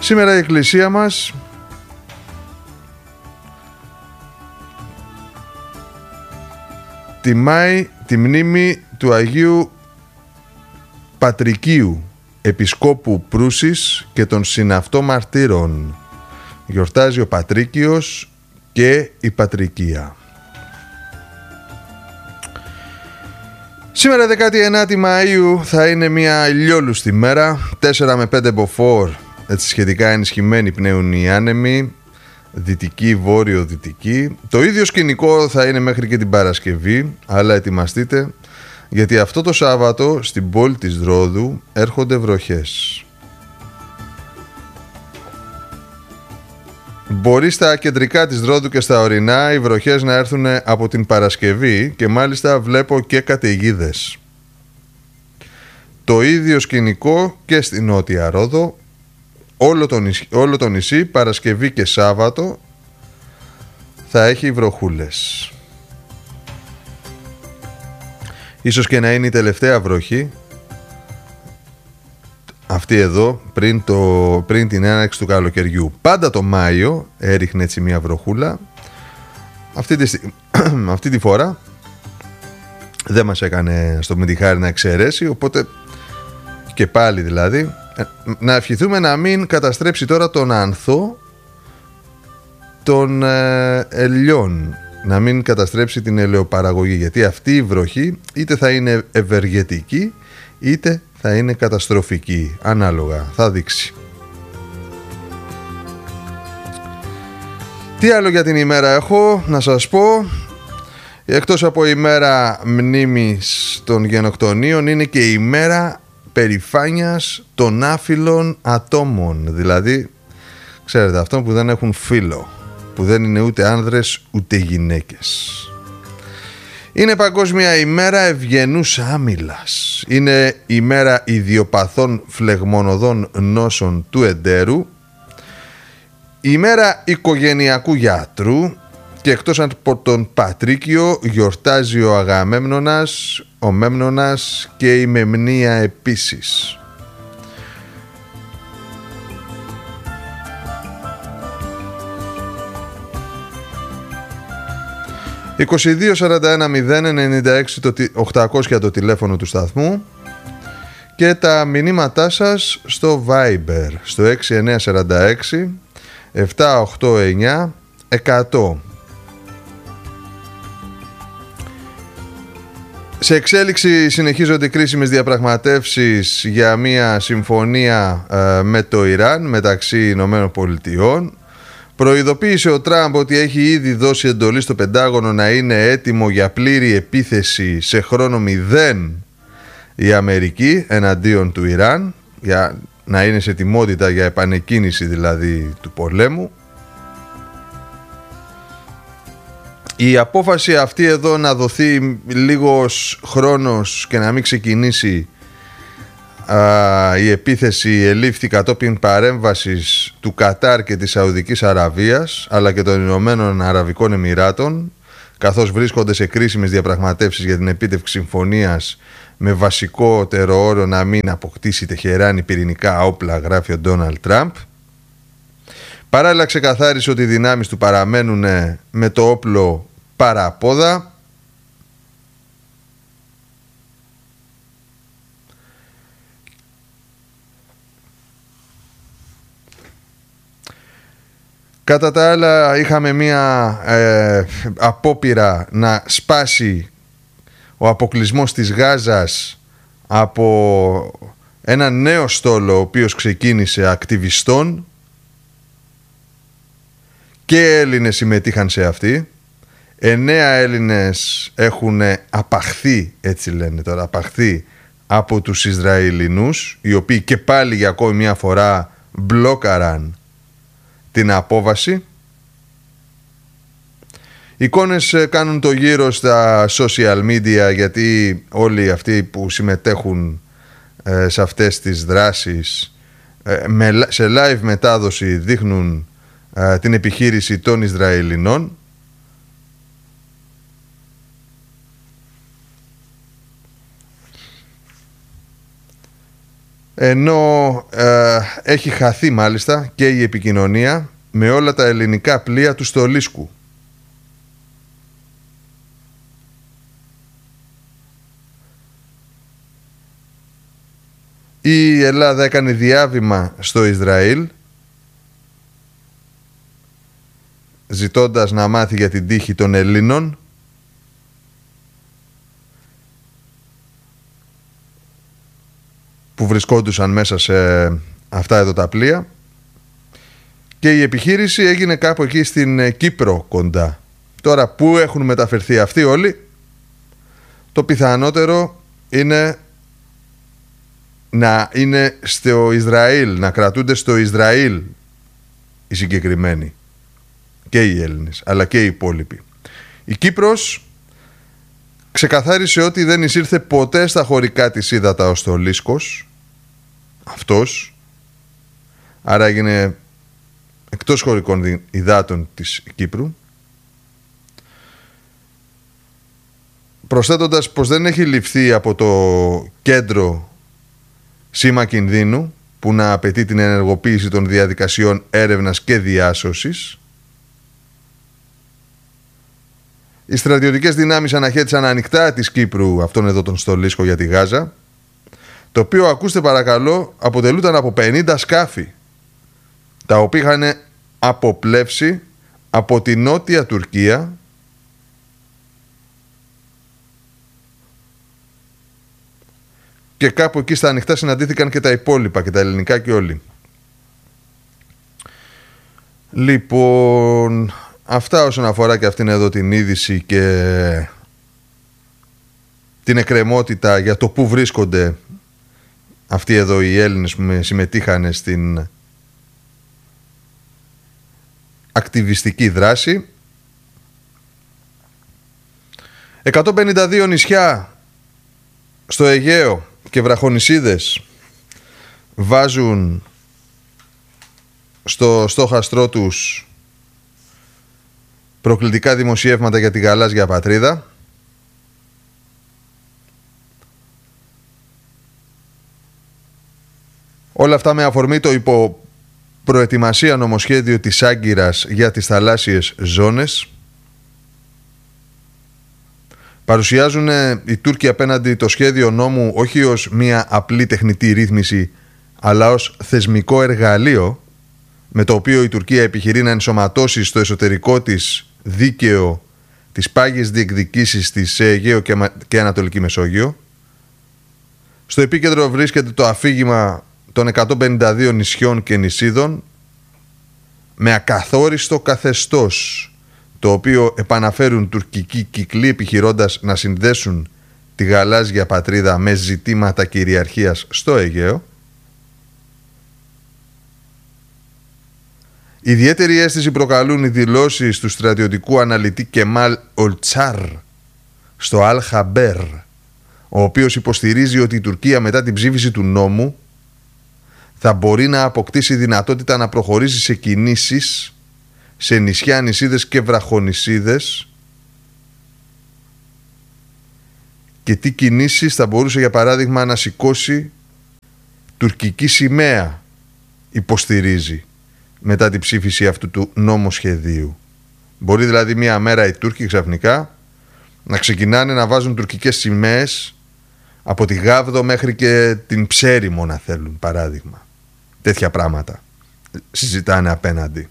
Σήμερα η εκκλησία μας τιμάει τη μνήμη του Αγίου Πατρικίου, Επισκόπου Προύσης και των συναυτό μαρτύρων. Γιορτάζει ο Πατρίκιος και η Πατρικία. Σήμερα 19η Μαΐου θα είναι μια ηλιόλουστη μέρα, 4 με 5 μποφόρ, έτσι σχετικά ενισχυμένοι πνέουν οι άνεμοι, δυτική, βόρειο-δυτική. Το ίδιο σκηνικό θα είναι μέχρι και την Παρασκευή, αλλά ετοιμαστείτε, γιατί αυτό το Σάββατο στην πόλη της Ρόδου έρχονται βροχές. Μπορεί στα κεντρικά της Ρόδου και στα ορεινά οι βροχές να έρθουν από την Παρασκευή και μάλιστα βλέπω και καταιγίδες. Το ίδιο σκηνικό και στη Νότια Ρόδο, όλο το νησί Παρασκευή και Σάββατο θα έχει βροχούλες. Ίσως και να είναι η τελευταία βροχή αυτή εδώ πριν την έναρξη του καλοκαιριού. Πάντα το Μάιο έριχνε έτσι μια βροχούλα. Αυτή τη φορά δεν μας έκανε στο Μητυχάρι να εξαιρέσει, οπότε και πάλι δηλαδή να ευχηθούμε να μην καταστρέψει τώρα τον άνθο των ελιών, να μην καταστρέψει την ελαιοπαραγωγή, γιατί αυτή η βροχή είτε θα είναι ευεργετική είτε θα είναι καταστροφική, ανάλογα, θα δείξει. Τι άλλο για την ημέρα έχω να σας πω? Εκτός από ημέρα μνήμης των γενοκτονίων, είναι και η ημέρα περηφάνειας των άφιλων ατόμων. Δηλαδή, ξέρετε, αυτών που δεν έχουν φίλο, που δεν είναι ούτε άνδρες ούτε γυναίκες. Είναι Παγκόσμια ημέρα ευγενούς άμυλας. Είναι ημέρα ιδιοπαθών φλεγμονωδών νόσων του εντέρου. Ημέρα οικογενειακού γιατρού. Και εκτός από τον Πατρίκιο γιορτάζει ο Αγαμέμνονας, ο Μέμνονας και η Μεμνία επίσης. ...2241-096 το τηλέφωνο του σταθμού και τα μηνύματά σας στο Viber στο 6946 789 100. Σε εξέλιξη συνεχίζονται κρίσιμες διαπραγματεύσεις για μια συμφωνία με το Ιράν μεταξύ Ηνωμένων Πολιτειών. Προειδοποίησε ο Τραμπ ότι έχει ήδη δώσει εντολή στο Πεντάγωνο να είναι έτοιμο για πλήρη επίθεση σε χρόνο 0 η Αμερική εναντίον του Ιράν, για να είναι σε ετοιμότητα για επανεκκίνηση δηλαδή του πολέμου. Η απόφαση αυτή εδώ να δοθεί λίγος χρόνος και να μην ξεκινήσει η επίθεση ελήφθη κατόπιν παρέμβασης του Κατάρ και της Σαουδικής Αραβίας, αλλά και των Ηνωμένων Αραβικών Εμιράτων, καθώς βρίσκονται σε κρίσιμες διαπραγματεύσεις για την επίτευξη συμφωνίας με βασικότερο όρο να μην αποκτήσει Τεχεράνη πυρηνικά όπλα, γράφει ο Ντόναλντ Τραμπ. Παράλληλα ξεκαθάρισε ότι οι δυνάμεις του παραμένουν με το όπλο παραπόδα. Κατά τα άλλα είχαμε μία απόπειρα να σπάσει ο αποκλεισμός της Γάζας από ένα νέο στόλο ο οποίος ξεκίνησε ακτιβιστών, και Έλληνες συμμετείχαν σε αυτή. 9 Έλληνες έχουν απαχθεί, έτσι λένε τώρα, απαχθεί από τους Ισραηλινούς, οι οποίοι και πάλι για ακόμη μια φορά μπλόκαραν την απόβαση. Εικόνες κάνουν το γύρο στα social media, γιατί όλοι αυτοί που συμμετέχουν σε αυτές τις δράσεις σε live μετάδοση δείχνουν την επιχείρηση των Ισραηλινών. ενώ έχει χαθεί μάλιστα και η επικοινωνία με όλα τα ελληνικά πλοία του Στολίσκου. Η Ελλάδα έκανε διάβημα στο Ισραήλ ζητώντας να μάθει για την τύχη των Ελλήνων που βρισκόντουσαν μέσα σε αυτά εδώ τα πλοία, και η επιχείρηση έγινε κάπου εκεί στην Κύπρο κοντά. Τώρα πού έχουν μεταφερθεί αυτοί όλοι? Το πιθανότερο είναι να είναι στο Ισραήλ, να κρατούνται στο Ισραήλ οι συγκεκριμένοι, και οι Έλληνες αλλά και οι υπόλοιποι. Η Κύπρος ξεκαθάρισε ότι δεν εισήρθε ποτέ στα χωρικά της ύδατα ο Στολίσκος αυτός, άρα έγινε εκτός χωρικών υδάτων της Κύπρου, προσθέτοντας πως δεν έχει ληφθεί από το κέντρο σήμα κινδύνου που να απαιτεί την ενεργοποίηση των διαδικασιών έρευνας και διάσωσης. Οι στρατιωτικές δυνάμεις αναχέτησαν ανοιχτά της Κύπρου αυτόν εδώ τον Στολίσκο για τη Γάζα, το οποίο, ακούστε παρακαλώ, αποτελούταν από 50 σκάφη τα οποία είχαν αποπλεύσει από τη νότια Τουρκία και κάπου εκεί στα ανοιχτά συναντήθηκαν και τα υπόλοιπα και τα ελληνικά και όλοι. Λοιπόν, αυτά όσον αφορά και αυτήν εδώ την είδηση και την εκκρεμότητα για το που βρίσκονται αυτοί εδώ οι Έλληνες που συμμετείχαν στην ακτιβιστική δράση. 152 νησιά στο Αιγαίο και βραχονησίδες βάζουν στο στόχαστρό τους προκλητικά δημοσιεύματα για τη γαλάζια πατρίδα. Όλα αυτά με αφορμή το υποπροετοιμασία νομοσχέδιο της Άγκυρας για τις θαλάσσιες ζώνες. Παρουσιάζουν οι Τούρκοι απέναντι το σχέδιο νόμου όχι ως μια απλή τεχνητή ρύθμιση, αλλά ως θεσμικό εργαλείο με το οποίο η Τουρκία επιχειρεί να ενσωματώσει στο εσωτερικό της δίκαιο τις πάγιες διεκδικήσεις της σε Αιγαίο και Ανατολική Μεσόγειο. Στο επίκεντρο βρίσκεται το αφήγημα των 152 νησιών και νησίδων με ακαθόριστο καθεστώς, το οποίο επαναφέρουν τουρκικοί κύκλοι επιχειρώντας να συνδέσουν τη γαλάζια πατρίδα με ζητήματα κυριαρχίας στο Αιγαίο. Ιδιαίτερη αίσθηση προκαλούν οι δηλώσεις του στρατιωτικού αναλυτή Κεμάλ Ολτσάρ στο Αλ Χαμπέρ, ο οποίος υποστηρίζει ότι η Τουρκία μετά την ψήφιση του νόμου θα μπορεί να αποκτήσει δυνατότητα να προχωρήσει σε κινήσεις σε νησιά, νησίδες και βραχονησίδες. Και τι κινήσεις θα μπορούσε, για παράδειγμα, να σηκώσει τουρκική σημαία, υποστηρίζει μετά την ψήφιση αυτού του νόμοσχεδίου. Μπορεί δηλαδή μία μέρα οι Τούρκοι ξαφνικά να ξεκινάνε να βάζουν τουρκικές σημαίες από τη Γάβδο μέχρι και την Ψέριμο, να θέλουν, παράδειγμα. Τέτοια πράγματα συζητάνε απέναντι.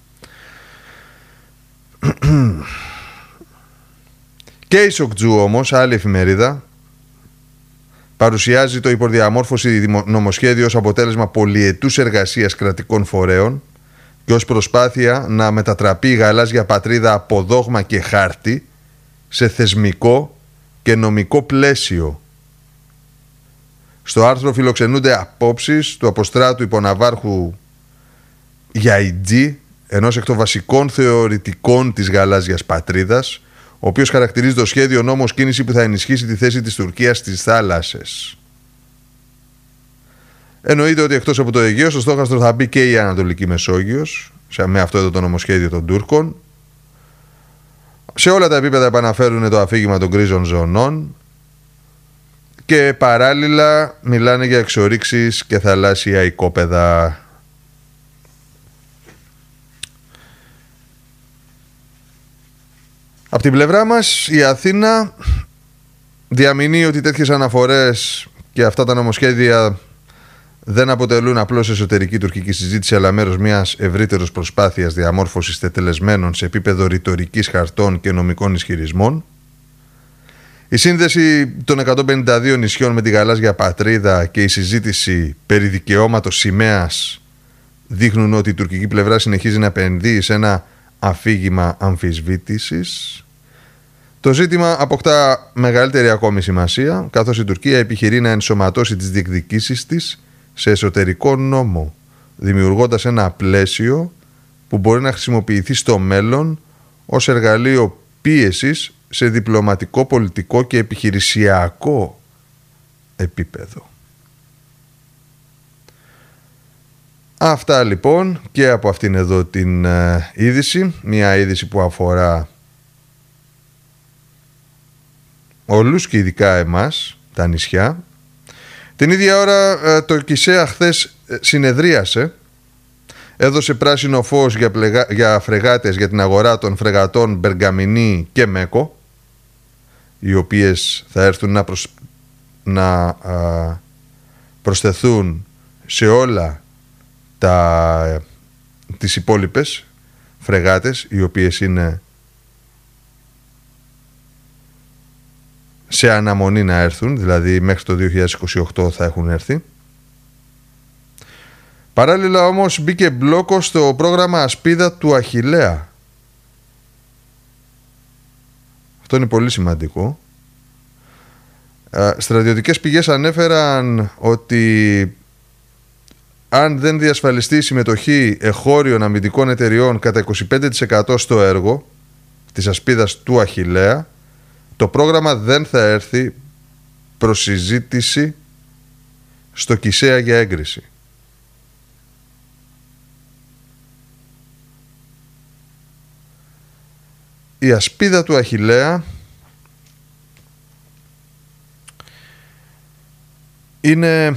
Και η Σοκτζού όμως, άλλη εφημερίδα, παρουσιάζει το υποδιαμόρφωση νομοσχέδιο ως αποτέλεσμα πολυετούς εργασίας κρατικών φορέων και ως προσπάθεια να μετατραπεί η γαλάζια πατρίδα από δόγμα και χάρτη σε θεσμικό και νομικό πλαίσιο. Στο άρθρο φιλοξενούνται απόψεις του αποστράτου υποναβάρχου Γιαϊτζή, ενός εκ των βασικών θεωρητικών της γαλάζιας πατρίδας, ο οποίος χαρακτηρίζει το σχέδιο νόμο ως κίνηση που θα ενισχύσει τη θέση της Τουρκίας στις θάλασσες. Εννοείται ότι εκτός από το Αιγαίο, στο στόχαστρο θα μπει και η Ανατολική Μεσόγειος, με αυτό εδώ το νομοσχέδιο των Τούρκων. Σε όλα τα επίπεδα επαναφέρουν το αφήγημα των γκρίζων ζωνών και παράλληλα μιλάνε για εξορίξεις και θαλάσσια οικόπεδα. Από την πλευρά μας η Αθήνα διαμηνύει ότι τέτοιες αναφορές και αυτά τα νομοσχέδια δεν αποτελούν απλώς εσωτερική τουρκική συζήτηση, αλλά μέρος μιας ευρύτερης προσπάθειας διαμόρφωσης τετελεσμένων σε επίπεδο ρητορικής, χαρτών και νομικών ισχυρισμών. Η σύνδεση των 152 νησιών με τη γαλάζια πατρίδα και η συζήτηση περί δικαιώματος σημαίας δείχνουν ότι η τουρκική πλευρά συνεχίζει να επενδύει σε ένα αφήγημα αμφισβήτησης. Το ζήτημα αποκτά μεγαλύτερη ακόμη σημασία, καθώς η Τουρκία επιχειρεί να ενσωματώσει τις διεκδικήσεις της σε εσωτερικό νόμο, δημιουργώντας ένα πλαίσιο που μπορεί να χρησιμοποιηθεί στο μέλλον ως εργαλείο πίεσης σε διπλωματικό, πολιτικό και επιχειρησιακό επίπεδο. Αυτά λοιπόν και από αυτήν εδώ την είδηση, μια είδηση που αφορά όλους και ειδικά εμάς, τα νησιά. Την ίδια ώρα το ΚΙΣΕΑ χθες συνεδρίασε, έδωσε πράσινο φως για φρεγάτες, για την αγορά των φρεγατών Μπεργαμηνή και Μέκο, οι οποίες θα έρθουν να προσθεθούν σε όλα τις υπόλοιπες φρεγάτες, οι οποίες είναι σε αναμονή να έρθουν, δηλαδή μέχρι το 2028 θα έχουν έρθει. Παράλληλα όμως μπήκε μπλόκο στο πρόγραμμα Ασπίδα του Αχιλλέα. Αυτό είναι πολύ σημαντικό. Στρατιωτικές πηγές ανέφεραν ότι αν δεν διασφαλιστεί η συμμετοχή εχώριων αμυντικών εταιριών κατά 25% στο έργο της Ασπίδας του Αχιλλέα, το πρόγραμμα δεν θα έρθει προς συζήτηση στο ΚΙΣΕΑ για έγκριση. Η Ασπίδα του Αχιλλέα είναι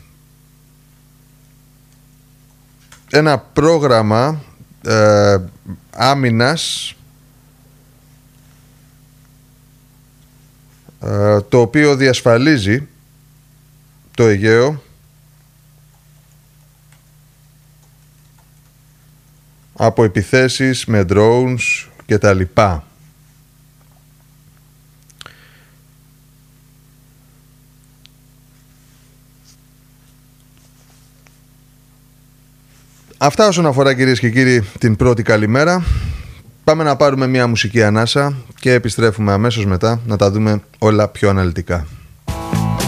ένα πρόγραμμα άμυνας το οποίο διασφαλίζει το Αιγαίο από επιθέσεις με drones και τα λοιπά. Αυτά όσον αφορά, κυρίες και κύριοι, την πρώτη καλημέρα. Πάμε να πάρουμε μια μουσική ανάσα και επιστρέφουμε αμέσως μετά να τα δούμε όλα πιο αναλυτικά.